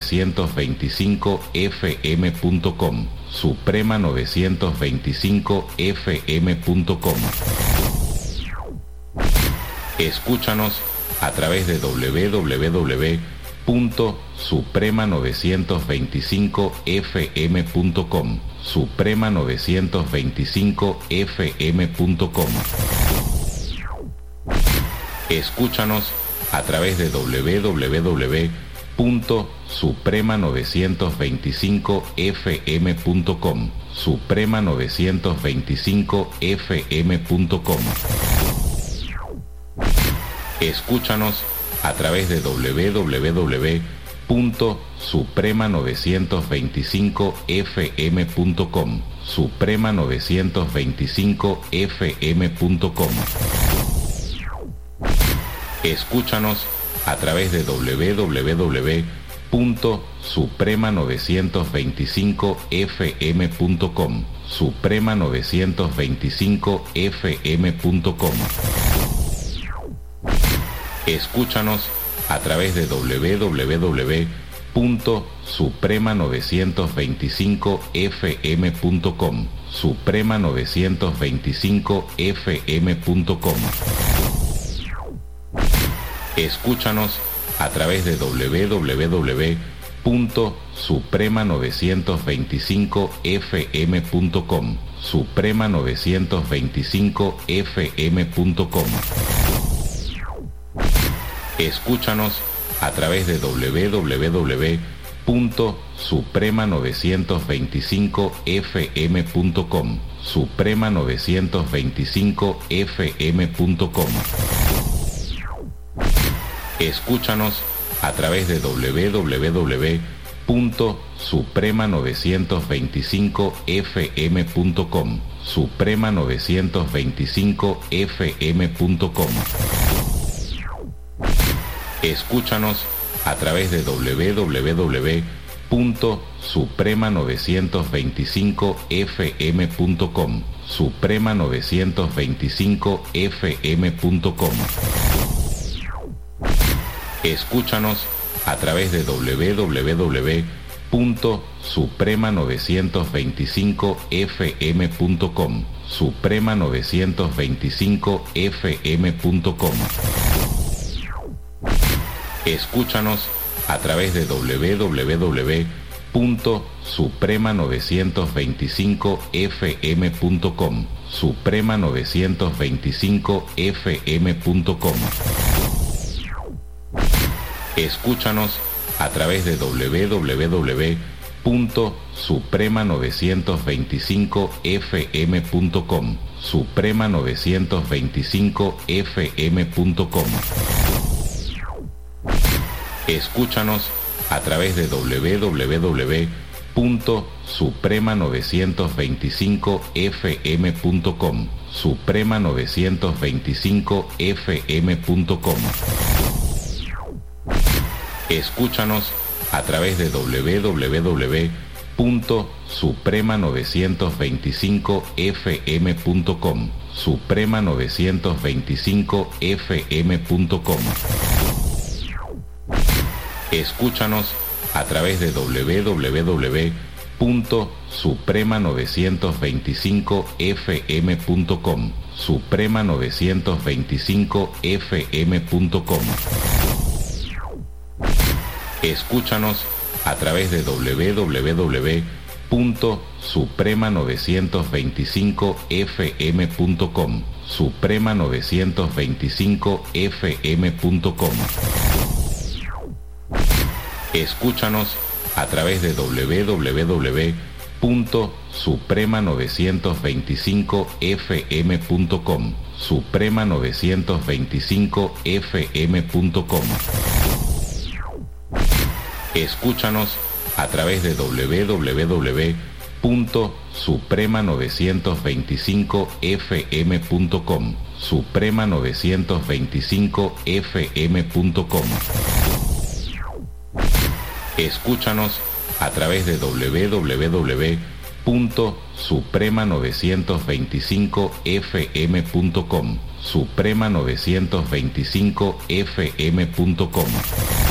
suprema925fm.com, suprema925fm.com. Escúchanos a través de www.suprema925fm.com, suprema925fm.com. Escúchanos a través de www.suprema925fm.com, suprema925fm.com. Escúchanos a través de www.suprema925fm.com, suprema925fm.com. Escúchanos a través de www.suprema925fm.com, suprema925fm.com. Escúchanos a través de www.suprema925fm.com, suprema925fm.com. Escúchanos a través de www.suprema925fm.com, suprema925fm.com. Escúchanos a través de www.suprema925fm.com, suprema925fm.com. Escúchanos a través de www.suprema925fm.com, suprema925fm.com. Escúchanos a través de www.suprema925fm.com, suprema925fm.com. Escúchanos a través de www.suprema925fm.com, suprema925fm.com. Escúchanos a través de www.suprema925fm.com, suprema925fm.com. Escúchanos a través de www.suprema925fm.com, suprema925fm.com. Escúchanos a través de www.suprema925fm.com, suprema925fm.com. Escúchanos a través de www.suprema925fm.com, suprema925fm.com. Escúchanos a través de www.suprema925fm.com, suprema925fm.com. Escúchanos a través de www.suprema925fm.com, suprema925fm.com. Escúchanos a través de www.suprema925fm.com, suprema925fm.com. Escúchanos a través de www.suprema925fm.com, suprema925fm.com. Escúchanos a través de www.suprema925fm.com, suprema925fm.com.